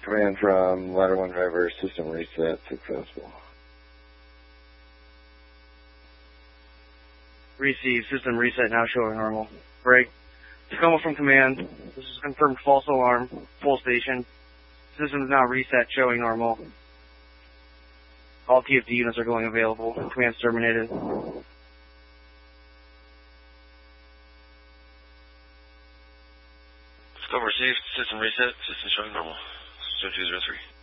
command from Ladder 1 driver, system reset successful. Receive, system reset now showing normal. Break. Tacoma from command. This is confirmed false alarm. Full station. System is now reset showing normal. All TFD units are going available. Command's terminated. Scope received, system reset, system showing normal. 0203.